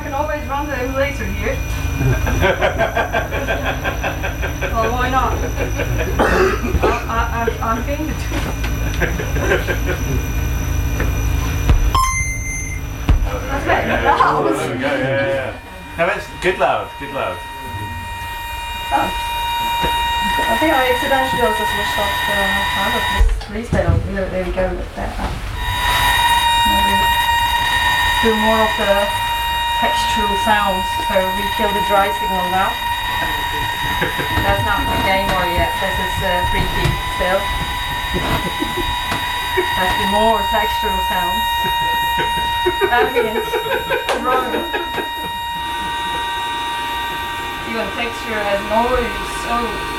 can always run the emulator here. Well, why not? I'm going to do. That's better. There we go, yeah. No, it's good loud. Oh. I think I accidentally also switched off the sound of this release pedal. There we go with that. Maybe do more of the textural sounds, so we kill the dry signal now. That's not the gamer yet, this is freaky still. Has the more textural sounds. Ambient, wrong. Even texture has noise, oh.